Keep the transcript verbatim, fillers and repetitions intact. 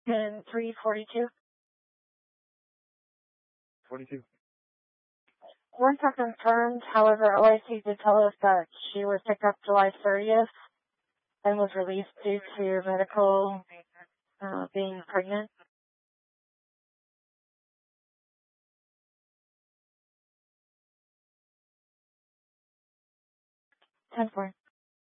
And three forty-two. forty-two. Once are confirmed, however, O I C did tell us that she was picked up July thirtieth and was released due to medical uh, being pregnant. ten four.